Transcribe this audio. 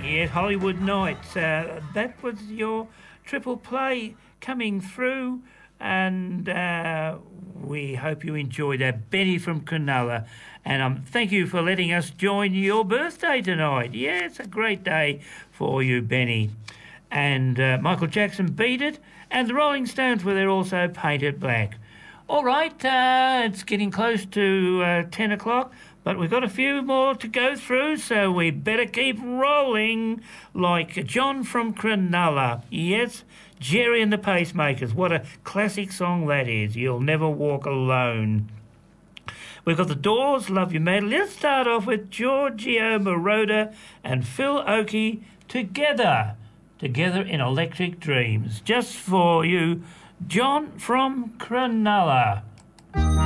Yes, Hollywood Nights. That was your triple play coming through, and we hope you enjoyed that. Benny from Cronulla, and thank you for letting us join your birthday tonight. Yeah, it's a great day for you, Benny. And Michael Jackson beat it, and the Rolling Stones were there also, Painted Black. All right, it's getting close to 10 o'clock, but we've got a few more to go through, so we better keep rolling like John from Cronulla. Yes, Jerry and the Pacemakers. What a classic song that is. You'll Never Walk Alone. We've got the Doors, Love You Madly. Let's start off with Giorgio Moroder and Phil Oakey together in Electric Dreams. Just for you, John from Cronulla.